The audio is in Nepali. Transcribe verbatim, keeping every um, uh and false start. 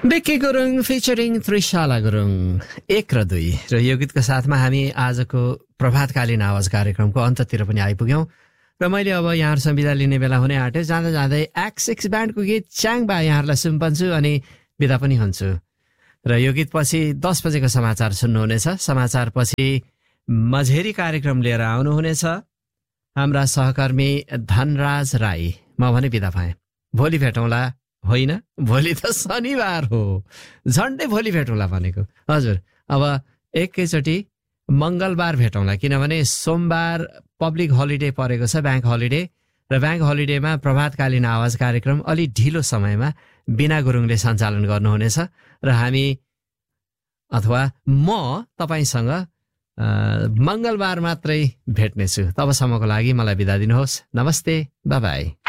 बेकी गुरुङ फिचरिङ त्रिशाला गुरुङ एक र दुई र यो गीतको साथमा हामी आजको प्रभातकालीन आवाज कार्यक्रमको अन्ततिर पनि आइपुग्यौं र मैले अब यहाँहरूसँग बिदा लिने बेला हुने आँटे। जाँदा जाँदै एक्स सिक्स ब्यान्डको गीत च्याङबा यहाँहरूलाई सुम्पन्छु अनि बिदा पनि हुन्छु र यो गीत पछि दस बजेको समाचार सुन्नुहुनेछ। समाचार पछि मझेरी कार्यक्रम लिएर आउनुहुनेछ हाम्रा सहकर्मी धनराज राई। म भने बिदा भएँ, भोलि भेटौँला। होइन, भोलि त शनिबार हो, झन्डै भोलि भेटौँला भनेको। हजुर, अब एकैचोटि मङ्गलबार भेटौँला, किनभने सोमबार पब्लिक हलिडे परेको छ, ब्याङ्क हलिडे, र ब्याङ्क हलिडेमा प्रभातकालीन आवाज कार्यक्रम अलि ढिलो समयमा बिना गुरुङले सञ्चालन गर्नुहुनेछ र हामी अथवा म तपाईँसँग मङ्गलबार मात्रै भेट्नेछु। तबसम्मको लागि मलाई बिदा दिनुहोस्। नमस्ते, बाई बाई।